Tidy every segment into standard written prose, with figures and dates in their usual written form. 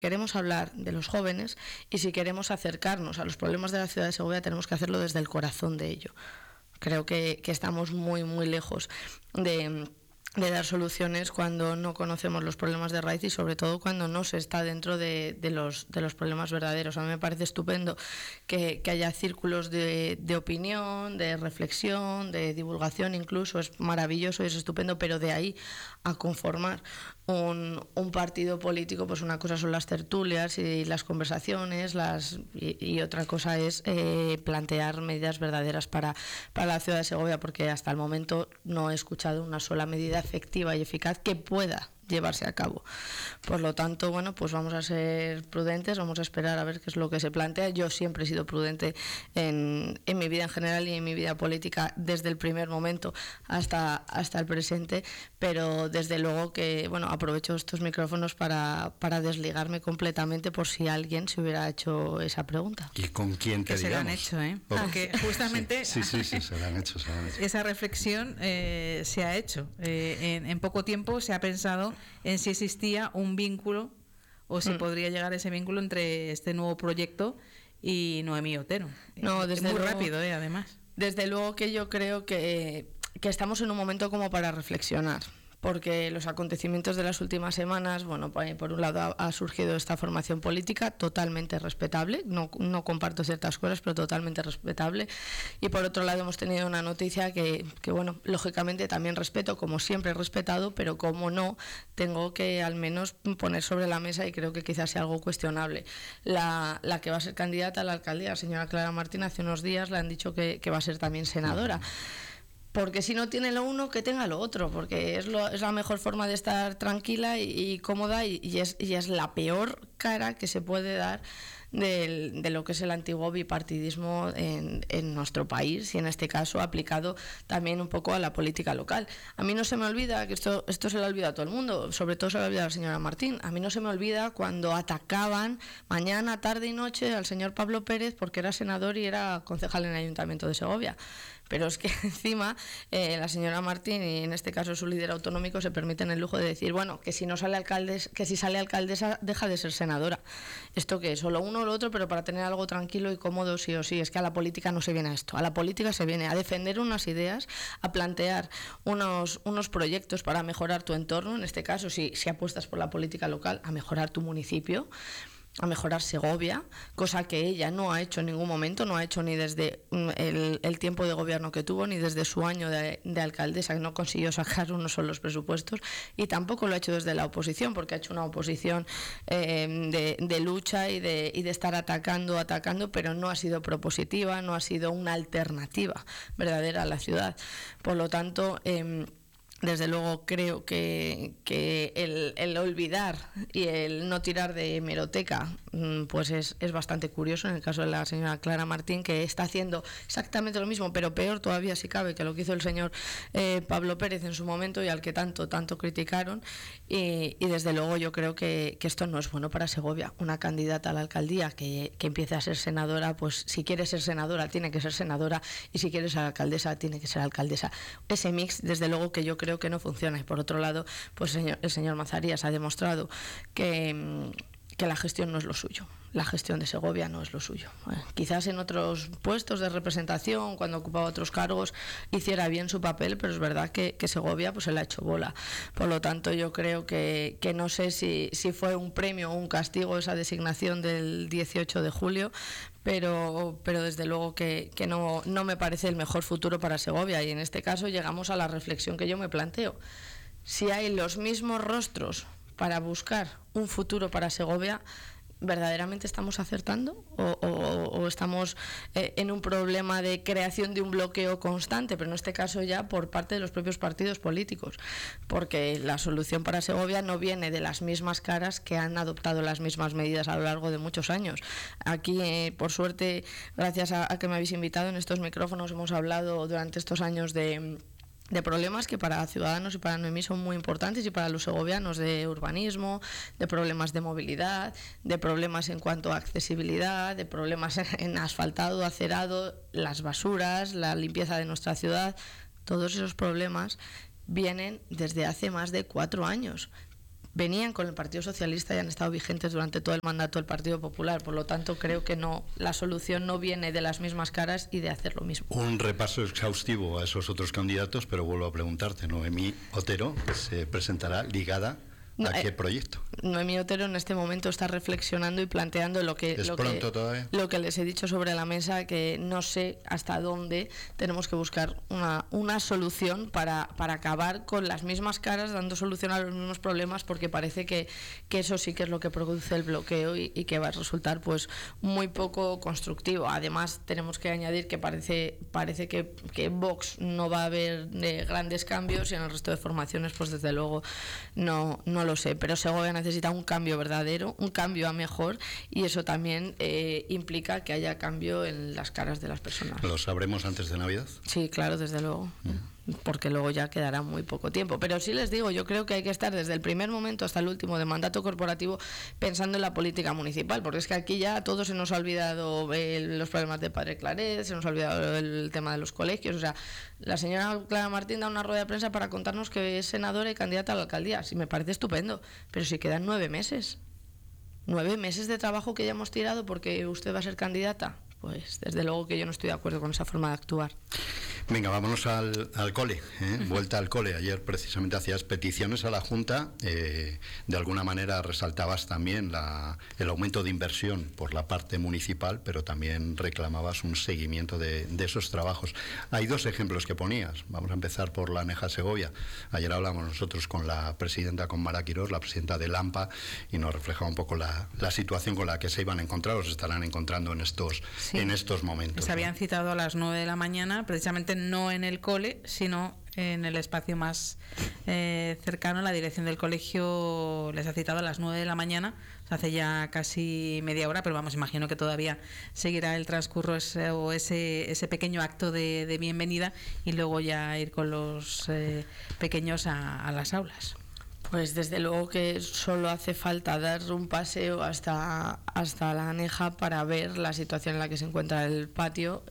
queremos hablar de los jóvenes y si queremos acercarnos a los problemas de la ciudad de Segovia, tenemos que hacerlo desde el corazón de ello. Creo que estamos muy, muy lejos de dar soluciones cuando no conocemos los problemas de raíz y sobre todo cuando no se está dentro de los problemas verdaderos. A mí me parece estupendo que haya círculos de opinión, de reflexión, de divulgación incluso, es maravilloso y es estupendo, pero de ahí a conformar un partido político, pues una cosa son las tertulias y las conversaciones, y otra cosa es plantear medidas verdaderas para la ciudad de Segovia, porque hasta el momento no he escuchado una sola medida efectiva y eficaz que pueda llevarse a cabo. Por lo tanto, bueno, pues vamos a ser prudentes, vamos a esperar a ver qué es lo que se plantea. Yo siempre he sido prudente en mi vida en general y en mi vida política desde el primer momento hasta el presente, pero desde luego que, bueno, aprovecho estos micrófonos para desligarme completamente por si alguien se hubiera hecho esa pregunta. ¿Y con quién te digamos? Se la han hecho, porque justamente sí, se la han hecho. Esa reflexión se ha hecho. En poco tiempo se ha pensado en si existía un vínculo o si podría llegar ese vínculo entre este nuevo proyecto y Noemí Otero. No, desde muy luego, rápido, además. Desde luego que yo creo que estamos en un momento como para reflexionar, porque los acontecimientos de las últimas semanas, bueno, por un lado ha surgido esta formación política totalmente respetable, no comparto ciertas cosas, pero totalmente respetable, y por otro lado hemos tenido una noticia que bueno, lógicamente también respeto, como siempre he respetado, pero como no, tengo que al menos poner sobre la mesa y creo que quizás sea algo cuestionable. La que va a ser candidata a la alcaldía, la señora Clara Martín, hace unos días le han dicho que va a ser también senadora. Porque si no tiene lo uno, que tenga lo otro, porque es la mejor forma de estar tranquila y cómoda y es la peor cara que se puede dar de lo que es el antiguo bipartidismo en nuestro país y en este caso aplicado también un poco a la política local. A mí no se me olvida, que esto se le olvida a todo el mundo, sobre todo se le olvida a la señora Martín, a mí no se me olvida cuando atacaban mañana, tarde y noche al señor Pablo Pérez porque era senador y era concejal en el Ayuntamiento de Segovia. Pero es que encima la señora Martín y en este caso su líder autonómico se permiten el lujo de decir, bueno, que si sale alcaldesa deja de ser senadora. ¿Esto qué es? Solo uno o lo otro, pero para tener algo tranquilo y cómodo sí o sí. Es que a la política no se viene a esto. A la política se viene a defender unas ideas, a plantear unos proyectos para mejorar tu entorno, en este caso si apuestas por la política local, a mejorar tu municipio, a mejorar Segovia, cosa que ella no ha hecho en ningún momento, no ha hecho ni desde el tiempo de gobierno que tuvo, ni desde su año de alcaldesa, que no consiguió sacar unos solos presupuestos, y tampoco lo ha hecho desde la oposición, porque ha hecho una oposición de lucha y de estar atacando, pero no ha sido propositiva, no ha sido una alternativa verdadera a la ciudad. Por lo tanto, desde luego creo que el olvidar y el no tirar de hemeroteca pues es bastante curioso en el caso de la señora Clara Martín, que está haciendo exactamente lo mismo, pero peor todavía si cabe que lo que hizo el señor Pablo Pérez en su momento y al que tanto criticaron, y desde luego yo creo que esto no es bueno para Segovia. Una candidata a la alcaldía que empiece a ser senadora, pues si quiere ser senadora tiene que ser senadora y si quiere ser alcaldesa tiene que ser alcaldesa. Ese mix desde luego que yo creo que no funciona. Y por otro lado, pues el señor Mazarías ha demostrado que la gestión no es lo suyo. La gestión de Segovia no es lo suyo. Quizás en otros puestos de representación, cuando ocupaba otros cargos, hiciera bien su papel, pero es verdad que Segovia pues se le ha hecho bola. Por lo tanto, yo creo que no sé si fue un premio o un castigo esa designación del 18 de julio, pero desde luego que no me parece el mejor futuro para Segovia. Y en este caso llegamos a la reflexión que yo me planteo. Si hay los mismos rostros para buscar un futuro para Segovia, ¿verdaderamente estamos acertando o estamos en un problema de creación de un bloqueo constante, pero en este caso ya por parte de los propios partidos políticos? Porque la solución para Segovia no viene de las mismas caras que han adoptado las mismas medidas a lo largo de muchos años. Aquí, por suerte, gracias a que me habéis invitado en estos micrófonos, hemos hablado durante estos años de problemas que para Ciudadanos y para Noemí son muy importantes, y para los segovianos, de urbanismo, de problemas de movilidad, de problemas en cuanto a accesibilidad, de problemas en asfaltado, acerado, las basuras, la limpieza de nuestra ciudad. Todos esos problemas vienen desde hace más de 4 años. venían con el Partido Socialista y han estado vigentes durante todo el mandato del Partido Popular. Por lo tanto, creo que no, la solución no viene de las mismas caras y de hacer lo mismo. Un repaso exhaustivo a esos otros candidatos, pero vuelvo a preguntarte, Noemí Otero se presentará ligada ¿a qué proyecto? Noemí Otero en este momento está reflexionando y planteando lo que les he dicho sobre la mesa, que no sé hasta dónde tenemos que buscar una solución para acabar con las mismas caras, dando solución a los mismos problemas, porque parece que eso sí que es lo que produce el bloqueo y que va a resultar pues muy poco constructivo. Además, tenemos que añadir que parece que en Vox no va a haber grandes cambios, y en el resto de formaciones pues desde luego no lo sé, pero Segovia necesita un cambio verdadero, un cambio a mejor, y eso también implica que haya cambio en las caras de las personas. ¿Lo sabremos antes de Navidad? Sí, claro, desde luego. Porque luego ya quedará muy poco tiempo. Pero sí les digo, yo creo que hay que estar desde el primer momento hasta el último de mandato corporativo pensando en la política municipal, porque es que aquí ya a todos se nos ha olvidado los problemas de Padre Claret, se nos ha olvidado el tema de los colegios. O sea, la señora Clara Martín da una rueda de prensa para contarnos que es senadora y candidata a la alcaldía. Sí, me parece estupendo, pero si quedan 9 meses. 9 meses de trabajo que ya hemos tirado porque usted va a ser candidata. Pues desde luego que yo no estoy de acuerdo con esa forma de actuar. Venga, vámonos al cole, vuelta al cole. Ayer precisamente hacías peticiones a la Junta, de alguna manera resaltabas también el aumento de inversión por la parte municipal, pero también reclamabas un seguimiento de esos trabajos. Hay 2 ejemplos que ponías. Vamos a empezar por la Aneja Segovia. Ayer hablamos nosotros con la presidenta, con Mara Quirós, la presidenta de AMPA, y nos reflejaba un poco la situación con la que se iban a encontrar o se estarán encontrando en estos momentos. Se habían citado a las 9 de la mañana, precisamente no en el cole, sino en el espacio más cercano. La dirección del colegio les ha citado a las 9 de la mañana, hace ya casi media hora, pero vamos, imagino que todavía seguirá el transcurso ese pequeño acto de bienvenida, y luego ya ir con los pequeños a las aulas. Pues desde luego que solo hace falta dar un paseo hasta la Aneja para ver la situación en la que se encuentra el patio,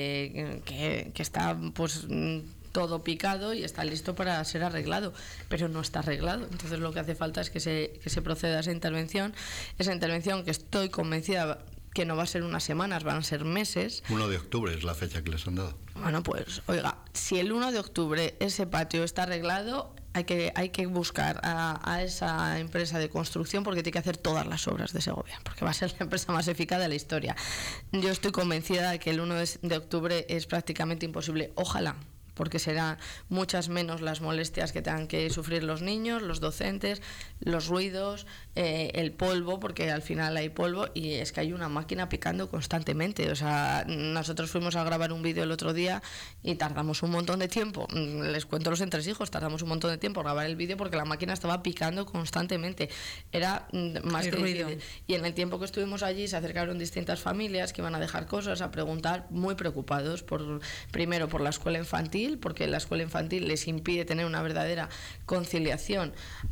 que está pues todo picado y está listo para ser arreglado, pero no está arreglado. Entonces lo que hace falta es que se proceda a esa intervención que estoy convencida que no va a ser unas semanas, van a ser meses. 1 de octubre es la fecha que les han dado. Bueno, pues oiga, si el 1 de octubre ese patio está arreglado, hay que buscar a esa empresa de construcción, porque tiene que hacer todas las obras de Segovia, porque va a ser la empresa más eficaz de la historia. Yo estoy convencida de que el 1 de octubre es prácticamente imposible. Ojalá, porque serán muchas menos las molestias que tengan que sufrir los niños, los docentes, los ruidos, el polvo, porque al final hay polvo y es que hay una máquina picando constantemente. O sea, nosotros fuimos a grabar un vídeo el otro día y tardamos un montón de tiempo. Les cuento los entresijos, tardamos un montón de tiempo en grabar el vídeo porque la máquina estaba picando constantemente. Era más que ruido. Y en el tiempo que estuvimos allí se acercaron distintas familias que iban a dejar cosas, a preguntar, muy preocupados primero por la escuela infantil, porque la escuela infantil les impide tener una verdadera conciliación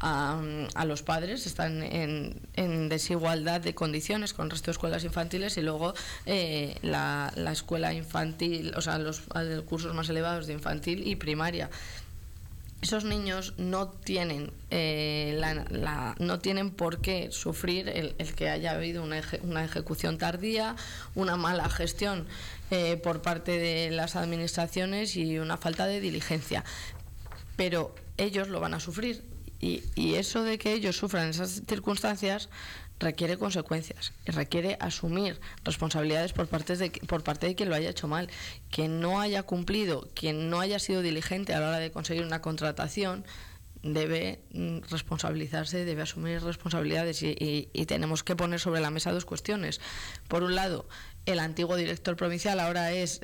a los padres, están en desigualdad de condiciones con el resto de escuelas infantiles, y luego la escuela infantil, o sea, los cursos más elevados de infantil y primaria. Esos niños no tienen no tienen por qué sufrir el que haya habido una ejecución tardía, una mala gestión por parte de las administraciones y una falta de diligencia. Pero ellos lo van a sufrir, y eso de que ellos sufran esas circunstancias requiere consecuencias y requiere asumir responsabilidades por parte de quien lo haya hecho mal. Quien no haya cumplido, quien no haya sido diligente a la hora de conseguir una contratación, debe responsabilizarse, debe asumir responsabilidades, y tenemos que poner sobre la mesa 2 cuestiones. Por un lado, el antiguo director provincial ahora es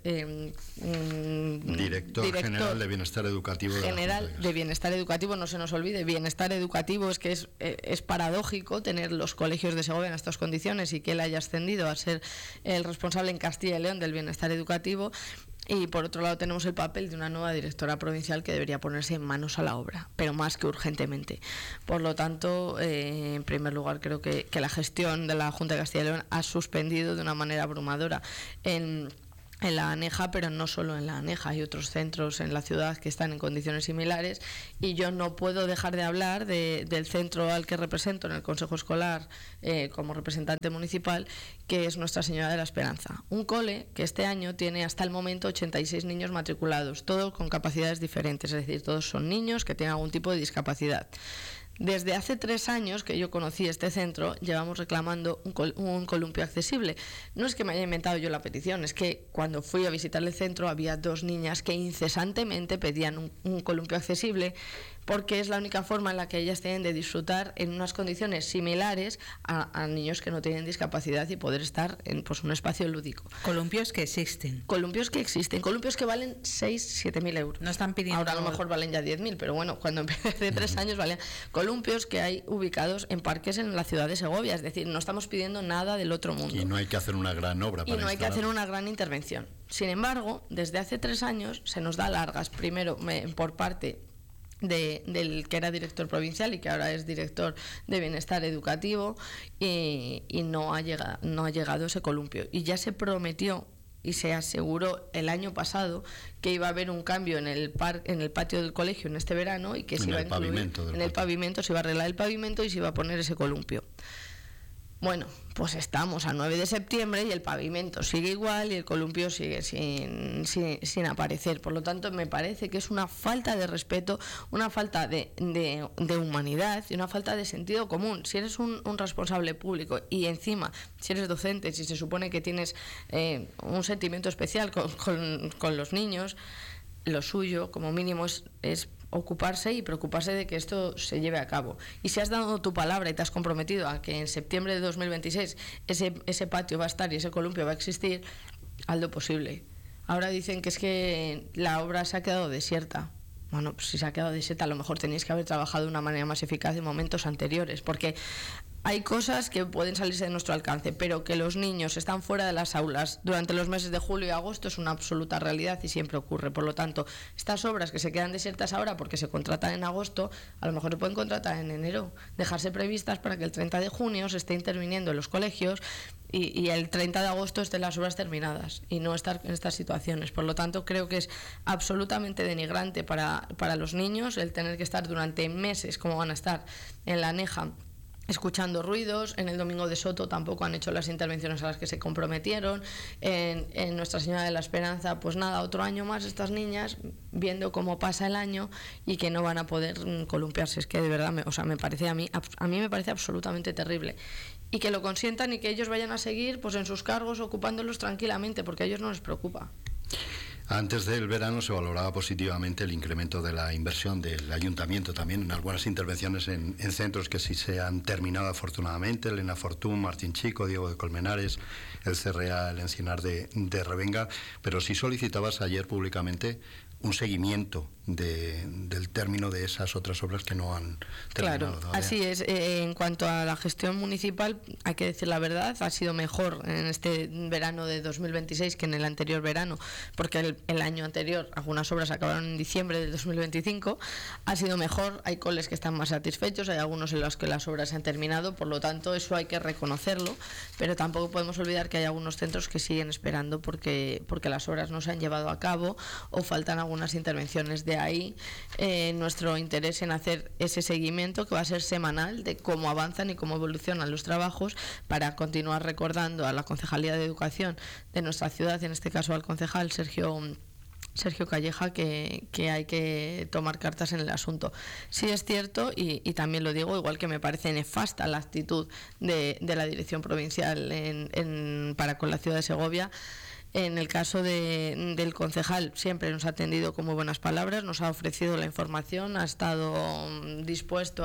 director general de Bienestar Educativo. De Bienestar Educativo, no se nos olvide, Bienestar Educativo, es que es paradójico tener los colegios de Segovia en estas condiciones y que él haya ascendido a ser el responsable en Castilla y León del Bienestar Educativo. Y por otro lado tenemos el papel de una nueva directora provincial que debería ponerse en manos a la obra, pero más que urgentemente. Por lo tanto, en primer lugar, creo que la gestión de la Junta de Castilla y León ha suspendido de una manera abrumadora en en la Aneja, pero no solo en la Aneja, hay otros centros en la ciudad que están en condiciones similares, y yo no puedo dejar de hablar del centro al que represento en el Consejo Escolar como representante municipal, que es Nuestra Señora de la Esperanza, un cole que este año tiene hasta el momento 86 niños matriculados, todos con capacidades diferentes, es decir, todos son niños que tienen algún tipo de discapacidad. Desde hace 3 años que yo conocí este centro, llevamos reclamando un columpio accesible. No es que me haya inventado yo la petición, es que cuando fui a visitar el centro había 2 niñas que incesantemente pedían un columpio accesible, porque es la única forma en la que ellas tienen de disfrutar en unas condiciones similares a niños que no tienen discapacidad y poder estar en un espacio lúdico. Columpios que existen. Columpios que existen, columpios que valen 6.000-7.000 euros. No están pidiendo... Ahora a lo mejor valen ya 10.000, pero bueno, cuando empecé hace 3 años valían columpios que hay ubicados en parques en la ciudad de Segovia, es decir, no estamos pidiendo nada del otro mundo. Y no hay que hacer una gran obra para Y no hay que hacer una gran intervención. Sin embargo, desde hace 3 años se nos da largas, primero por parte del que era director provincial y que ahora es director de bienestar educativo, y no ha llegado ese columpio, y ya se prometió y se aseguró el año pasado que iba a haber un cambio en el patio del colegio en este verano, y que se iba a incluir en el pavimento, se iba a arreglar el pavimento y se iba a poner ese columpio. Bueno, pues estamos a 9 de septiembre y el pavimento sigue igual y el columpio sigue sin aparecer. Por lo tanto, me parece que es una falta de respeto, una falta de humanidad y una falta de sentido común. Si eres un responsable público y encima, si eres docente, si se supone que tienes un sentimiento especial con los niños, lo suyo, como mínimo, es ocuparse y preocuparse de que esto se lleve a cabo. Y si has dado tu palabra y te has comprometido a que en septiembre de 2026 ese patio va a estar y ese columpio va a existir, haz lo posible. Ahora dicen que es que la obra se ha quedado desierta. Bueno, pues si se ha quedado desierta, a lo mejor tenéis que haber trabajado de una manera más eficaz en momentos anteriores, porque hay cosas que pueden salirse de nuestro alcance, pero que los niños están fuera de las aulas durante los meses de julio y agosto es una absoluta realidad y siempre ocurre. Por lo tanto, estas obras que se quedan desiertas ahora porque se contratan en agosto, a lo mejor se pueden contratar en enero, dejarse previstas para que el 30 de junio se esté interviniendo en los colegios y el 30 de agosto estén las obras terminadas y no estar en estas situaciones. Por lo tanto, creo que es absolutamente denigrante para los niños el tener que estar durante meses, como van a estar en la Aneja, escuchando ruidos. En el Domingo de Soto tampoco han hecho las intervenciones a las que se comprometieron. En Nuestra Señora de la Esperanza, pues nada, otro año más estas niñas viendo cómo pasa el año y que no van a poder columpiarse. Es que de verdad, me parece a mí me parece absolutamente terrible. Y que lo consientan y que ellos vayan a seguir pues en sus cargos ocupándolos tranquilamente, porque a ellos no les preocupa. Antes del verano se valoraba positivamente el incremento de la inversión del ayuntamiento también en algunas intervenciones en centros que sí se han terminado afortunadamente: Elena Fortún, Martín Chico, Diego de Colmenares, el CRA, el Encinar de Revenga, pero sí solicitabas ayer públicamente un seguimiento del término de esas otras obras que no han terminado. Claro, así es. En cuanto a la gestión municipal, hay que decir la verdad, ha sido mejor en este verano de 2026 que en el anterior verano, porque el año anterior algunas obras acabaron en diciembre del 2025, ha sido mejor, hay coles que están más satisfechos, hay algunos en los que las obras se han terminado, por lo tanto eso hay que reconocerlo, pero tampoco podemos olvidar que hay algunos centros que siguen esperando porque las obras no se han llevado a cabo o faltan algunas intervenciones. De ahí nuestro interés en hacer ese seguimiento, que va a ser semanal, de cómo avanzan y cómo evolucionan los trabajos, para continuar recordando a la Concejalía de Educación de nuestra ciudad, en este caso al concejal Sergio Calleja, que hay que tomar cartas en el asunto. Sí es cierto, y también lo digo, igual que me parece nefasta la actitud de la dirección provincial para con la ciudad de Segovia. En el caso del concejal, siempre nos ha atendido con muy buenas palabras, nos ha ofrecido la información, ha estado dispuesto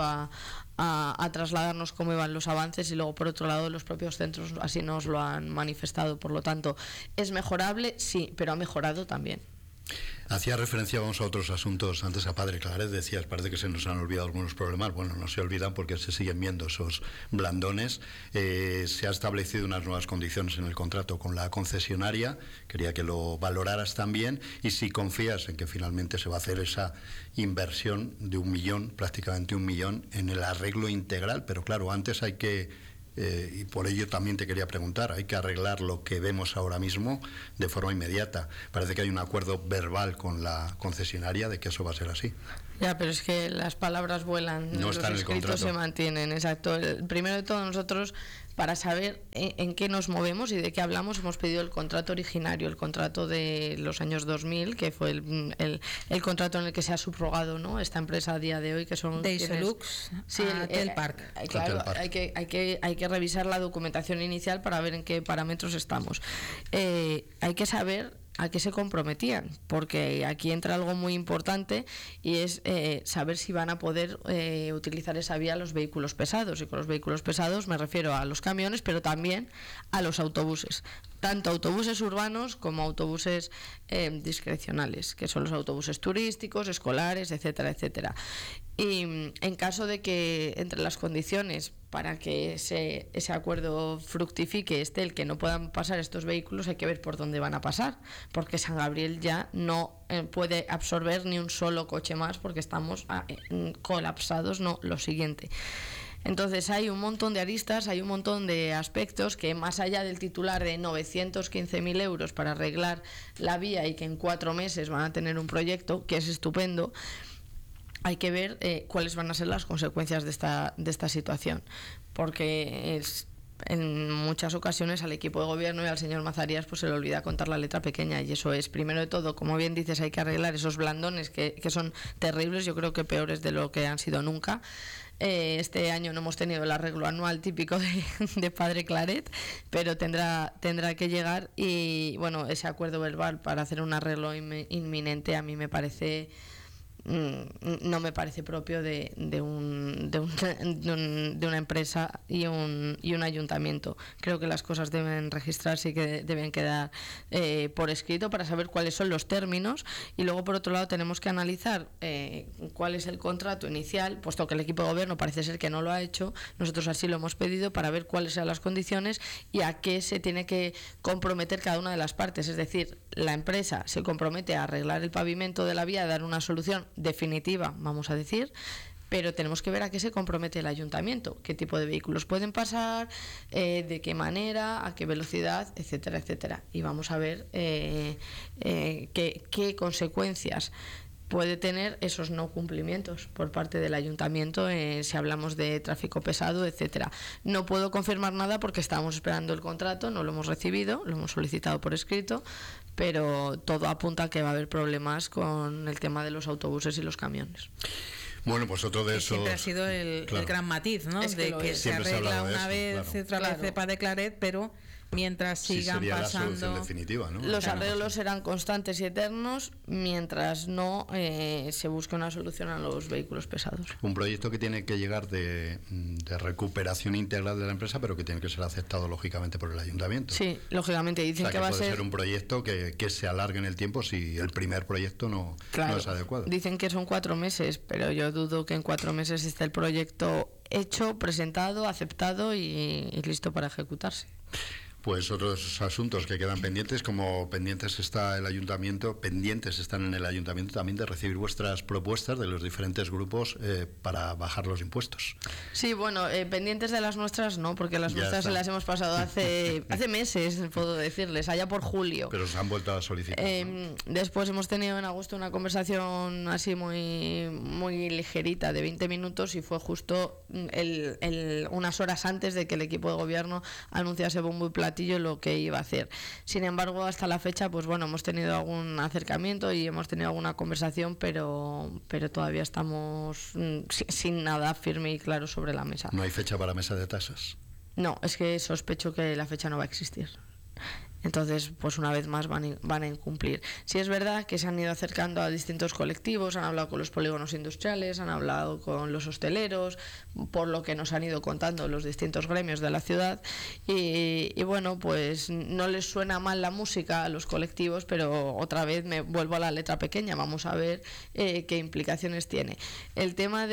a trasladarnos cómo iban los avances, y luego por otro lado los propios centros así nos lo han manifestado. Por lo tanto, ¿es mejorable? Sí, pero ha mejorado también. Hacía referencia, vamos a otros asuntos, antes a Padre Claret, decías, parece que se nos han olvidado algunos problemas. Bueno, no se olvidan porque se siguen viendo esos blandones. Se ha establecido unas nuevas condiciones en el contrato con la concesionaria, quería que lo valoraras también, y si confías en que finalmente se va a hacer esa inversión de 1 millón, prácticamente 1 millón, en el arreglo integral, pero claro, antes hay que y por ello también te quería preguntar, ¿hay que arreglar lo que vemos ahora mismo de forma inmediata? Parece que hay un acuerdo verbal con la concesionaria de que eso va a ser así. Ya, pero es que las palabras vuelan, no los escritos se mantienen, exacto. Primero de todo, nosotros, para saber en qué nos movemos y de qué hablamos, hemos pedido el contrato originario, el contrato de los años 2000, que fue el contrato en el que se ha subrogado, ¿no?, esta empresa a día de hoy, que son... De Isolux, sí, el Park. Claro, hay que revisar la documentación inicial para ver en qué parámetros estamos. Hay que saber a qué se comprometían, porque aquí entra algo muy importante y es saber si van a poder utilizar esa vía los vehículos pesados, y con los vehículos pesados me refiero a los camiones, pero también a los autobuses, tanto autobuses urbanos como autobuses discrecionales, que son los autobuses turísticos, escolares, etcétera, etcétera. Y en caso de que entre las condiciones para que ese acuerdo fructifique esté el que no puedan pasar estos vehículos, hay que ver por dónde van a pasar, porque San Gabriel ya no puede absorber ni un solo coche más, porque estamos colapsados, no, lo siguiente. Entonces hay un montón de aristas, hay un montón de aspectos que, más allá del titular de 915.000 euros para arreglar la vía y que en 4 meses van a tener un proyecto, que es estupendo, hay que ver cuáles van a ser las consecuencias de esta situación, porque en muchas ocasiones al equipo de gobierno y al señor Mazarías pues se le olvida contar la letra pequeña, y eso es, primero de todo, como bien dices, hay que arreglar esos blandones que son terribles, yo creo que peores de lo que han sido nunca. Este año no hemos tenido el arreglo anual típico de Padre Claret, pero tendrá que llegar, y bueno, ese acuerdo verbal para hacer un arreglo inminente a mí me parece... no me parece propio de una empresa y un ayuntamiento. Creo que las cosas deben registrarse y que deben quedar por escrito para saber cuáles son los términos, y luego por otro lado tenemos que analizar cuál es el contrato inicial, puesto que el equipo de gobierno parece ser que no lo ha hecho. Nosotros así lo hemos pedido, para ver cuáles sean las condiciones y a qué se tiene que comprometer cada una de las partes. Es decir, la empresa se compromete a arreglar el pavimento de la vía, a dar una solución definitiva, vamos a decir, pero tenemos que ver a qué se compromete el ayuntamiento, qué tipo de vehículos pueden pasar, de qué manera, a qué velocidad, etcétera, etcétera. Y vamos a ver qué consecuencias puede tener esos no cumplimientos por parte del ayuntamiento, si hablamos de tráfico pesado, etcétera. No puedo confirmar nada porque estábamos esperando el contrato, no lo hemos recibido, lo hemos solicitado por escrito, pero todo apunta a que va a haber problemas con el tema de los autobuses y los camiones. Bueno, pues otro de esos... Siempre ha sido el gran matiz, ¿no? Es que se arregla una vez, otra vez cepa de Claret, pero mientras sigan sería pasando... la solución definitiva, ¿no? Los arreglos serán constantes y eternos mientras no se busque una solución a los vehículos pesados. Un proyecto que tiene que llegar de recuperación integral de la empresa, pero que tiene que ser aceptado lógicamente por el ayuntamiento. Sí, lógicamente dicen, o sea, que va a puede ser un proyecto que se alargue en el tiempo si el primer proyecto no es adecuado. Dicen que son 4 meses, pero yo dudo que en 4 meses esté el proyecto hecho, presentado, aceptado y listo para ejecutarse. Pues otros asuntos que quedan pendientes, como pendientes están en el ayuntamiento también de recibir vuestras propuestas de los diferentes grupos para bajar los impuestos. Sí, bueno, pendientes de las nuestras no, porque las nuestras se las hemos pasado hace meses, puedo decirles, allá por julio. Pero se han vuelto a solicitar, ¿no? Después hemos tenido en agosto una conversación así muy ligerita de 20 minutos, y fue justo unas horas antes de que el equipo de gobierno anunciase bombo y platillo lo que iba a hacer. Sin embargo, hasta la fecha, pues bueno, hemos tenido algún acercamiento y hemos tenido alguna conversación, pero todavía estamos sin nada firme y claro sobre la mesa. ¿No hay fecha para mesa de tasas? No, es que sospecho que la fecha no va a existir. Entonces, pues una vez más van a incumplir. Sí es verdad que se han ido acercando a distintos colectivos, han hablado con los polígonos industriales, han hablado con los hosteleros, por lo que nos han ido contando los distintos gremios de la ciudad, y bueno, pues no les suena mal la música a los colectivos, pero otra vez me vuelvo a la letra pequeña, vamos a ver qué implicaciones tiene. El tema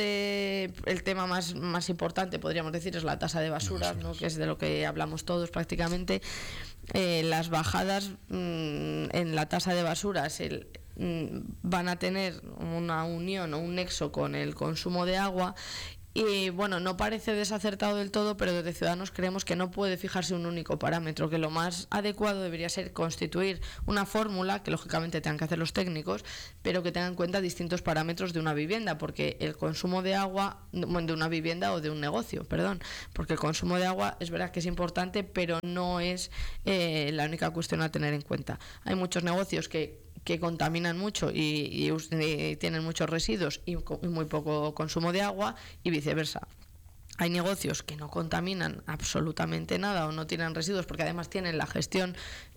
más importante, podríamos decir, es la tasa de basuras, ¿no?, que es de lo que hablamos todos prácticamente. Las bajadas en la tasa de basuras van a tener una unión o un nexo con el consumo de agua, Y bueno, no parece desacertado del todo, pero desde Ciudadanos creemos que no puede fijarse un único parámetro, que lo más adecuado debería ser constituir una fórmula, que lógicamente tengan que hacer los técnicos, pero que tenga en cuenta distintos parámetros de una vivienda, porque el consumo de agua, de una vivienda o de un negocio, perdón, porque el consumo de agua es verdad que es importante, pero no es la única cuestión a tener en cuenta. Hay muchos negocios que contaminan mucho y tienen muchos residuos y muy poco consumo de agua, y viceversa. Hay negocios que no contaminan absolutamente nada o no tienen residuos, porque además tienen la gestión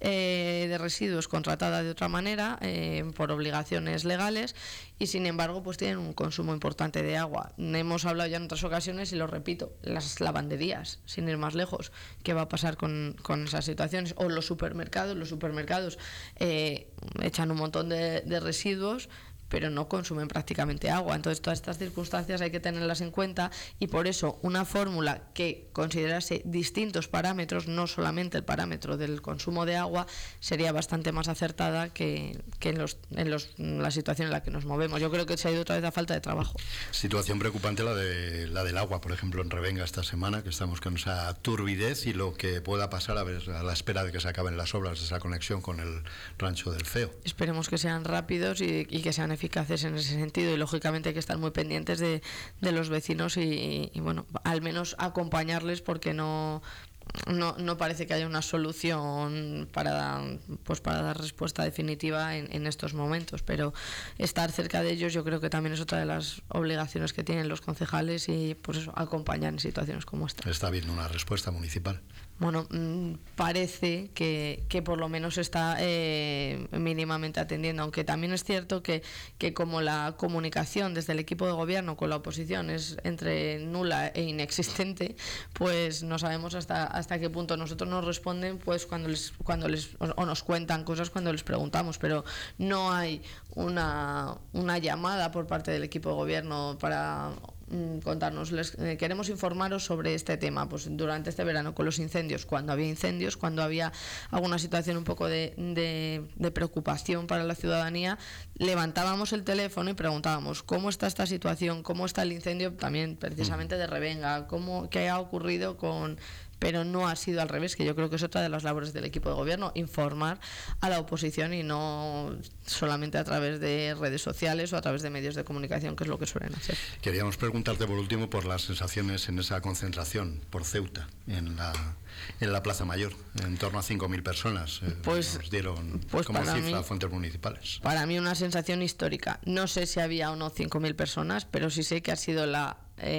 de residuos contratada de otra manera por obligaciones legales, y sin embargo pues tienen un consumo importante de agua. Hemos hablado ya en otras ocasiones y lo repito, las lavanderías, sin ir más lejos, ¿qué va a pasar con esas situaciones? O los supermercados echan un montón de residuos, pero no consumen prácticamente agua. Entonces todas estas circunstancias hay que tenerlas en cuenta, y por eso una fórmula que considerase distintos parámetros, no solamente el parámetro del consumo de agua, sería bastante más acertada que en la situación en la que nos movemos. Yo creo que se ha ido otra vez a falta de trabajo. Situación preocupante la del agua, por ejemplo, en Revenga esta semana, que estamos con esa turbidez, y lo que pueda pasar a la espera de que se acaben las obras de esa conexión con el rancho del Feo. Esperemos que sean rápidos y que sean eficaces en ese sentido, y lógicamente hay que estar muy pendientes de los vecinos y bueno, al menos acompañarles, porque no parece que haya una solución para dar respuesta definitiva en estos momentos, pero estar cerca de ellos yo creo que también es otra de las obligaciones que tienen los concejales, y pues eso, acompañar en situaciones como esta. ¿Está habiendo una respuesta municipal? Bueno, parece que por lo menos está mínimamente atendiendo, aunque también es cierto que como la comunicación desde el equipo de gobierno con la oposición es entre nula e inexistente, pues no sabemos hasta qué punto. Nosotros nos responden pues cuando les o nos cuentan cosas cuando les preguntamos, pero no hay una llamada por parte del equipo de gobierno para contarnos, queremos informaros sobre este tema. Pues durante este verano con los incendios, cuando había incendios, cuando había alguna situación un poco de preocupación para la ciudadanía, levantábamos el teléfono y preguntábamos cómo está esta situación, cómo está el incendio también precisamente de Revenga, qué ha ocurrido pero no ha sido al revés, que yo creo que es otra de las labores del equipo de gobierno, informar a la oposición y no solamente a través de redes sociales o a través de medios de comunicación, que es lo que suelen hacer. Queríamos preguntarte por último por las sensaciones en esa concentración por Ceuta, en la Plaza Mayor, en torno a 5.000 personas. Nos dieron como cifra fuentes municipales. Para mí una sensación histórica. No sé si había o no 5.000 personas, pero sí sé que ha sido la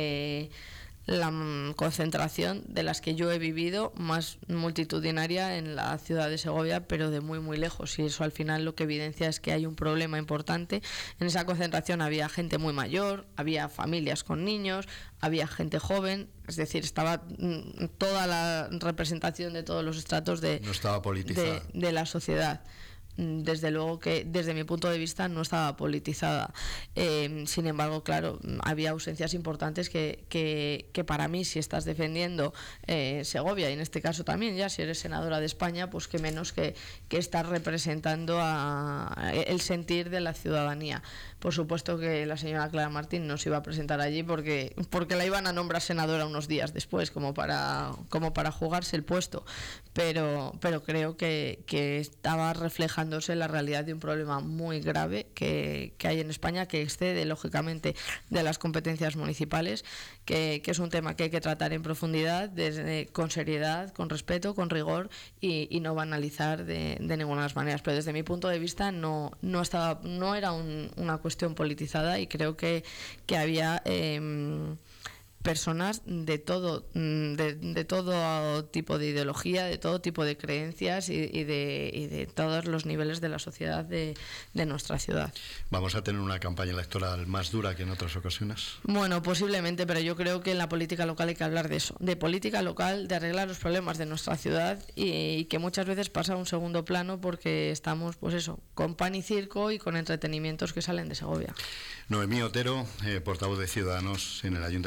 concentración de las que yo he vivido más multitudinaria en la ciudad de Segovia, pero de muy muy lejos, y eso al final lo que evidencia es que hay un problema importante. En esa concentración había gente muy mayor, había familias con niños, había gente joven, es decir, estaba toda la representación de todos los estratos de la sociedad. Desde luego que desde mi punto de vista no estaba politizada, sin embargo, claro, había ausencias importantes que para mí, si estás defendiendo Segovia, y en este caso también ya si eres senadora de España, pues que menos que estar representando el sentir de la ciudadanía. Por supuesto que la señora Clara Martín no se iba a presentar allí porque la iban a nombrar senadora unos días después, como para jugarse el puesto, pero creo que estaba reflejándose la realidad de un problema muy grave que hay en España, que excede lógicamente de las competencias municipales, que es un tema que hay que tratar en profundidad, con seriedad, con respeto, con rigor, y no banalizar de ninguna de las maneras. Pero desde mi punto de vista no era una cuestión politizada, y creo que había personas de todo tipo de ideología, de todo tipo de creencias y de todos los niveles de la sociedad de nuestra ciudad. ¿Vamos a tener una campaña electoral más dura que en otras ocasiones? Bueno, posiblemente, pero yo creo que en la política local hay que hablar de eso, de política local, de arreglar los problemas de nuestra ciudad, y que muchas veces pasa a un segundo plano porque estamos, pues eso, con pan y circo y con entretenimientos que salen de Segovia. Noemí Otero, portavoz de Ciudadanos en el Ayuntamiento de Segovia.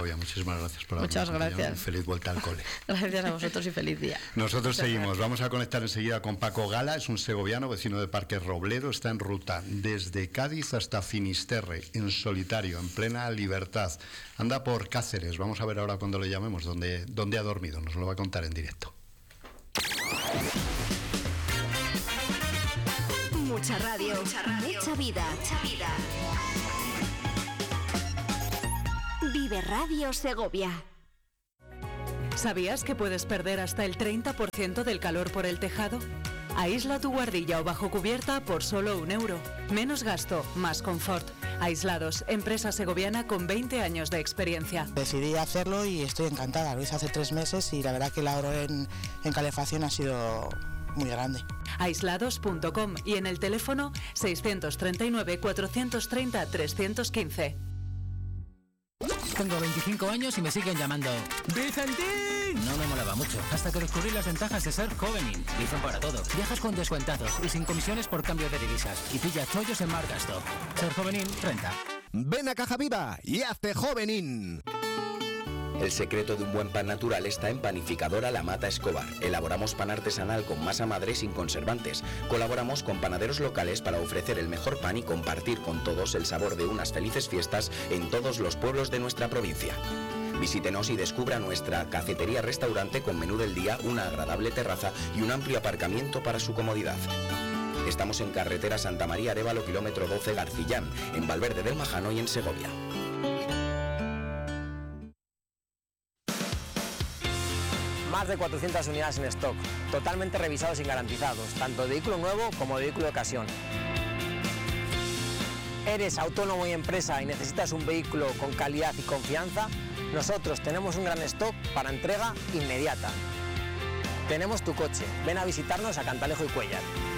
Segovia, muchísimas gracias por habernos Muchas gracias. Feliz vuelta al cole. Gracias a vosotros y feliz día. Nosotros seguimos. Vamos a conectar enseguida con Paco Gala, es un segoviano, vecino de Parque Robledo, está en ruta desde Cádiz hasta Finisterre, en solitario, en plena libertad. Anda por Cáceres. Vamos a ver ahora cuando le llamemos dónde ha dormido. Nos lo va a contar en directo. Mucha radio, mucha vida. Vive Radio Segovia. ¿Sabías que puedes perder hasta el 30% del calor por el tejado? Aísla tu guardilla o bajo cubierta por solo €1. Menos gasto, más confort. Aislados, empresa segoviana con 20 años de experiencia. Decidí hacerlo y estoy encantada. Lo hice hace 3 meses y la verdad que el ahorro en calefacción ha sido muy grande. Aislados.com y en el teléfono 639 430 315. Tengo 25 años y me siguen llamando ¡Vicentín! No me molaba mucho, hasta que descubrí las ventajas de ser Jovenin. Dicen para todo. Viajas con descuentados y sin comisiones por cambio de divisas. Y pillas chollos en Margasto. Ser Jovenin renta. Ven a Caja Viva y hazte Jovenin. El secreto de un buen pan natural está en Panificadora La Mata Escobar. Elaboramos pan artesanal con masa madre sin conservantes. Colaboramos con panaderos locales para ofrecer el mejor pan y compartir con todos el sabor de unas felices fiestas en todos los pueblos de nuestra provincia. Visítenos y descubra nuestra cafetería-restaurante con menú del día, una agradable terraza y un amplio aparcamiento para su comodidad. Estamos en carretera Santa María Arévalo, kilómetro 12 Garcillán, en Valverde del Majano y en Segovia. Más de 400 unidades en stock, totalmente revisados y garantizados, tanto de vehículo nuevo como de vehículo de ocasión. ¿Eres autónomo y empresa y necesitas un vehículo con calidad y confianza? Nosotros tenemos un gran stock para entrega inmediata. Tenemos tu coche, ven a visitarnos a Cantalejo y Cuéllar.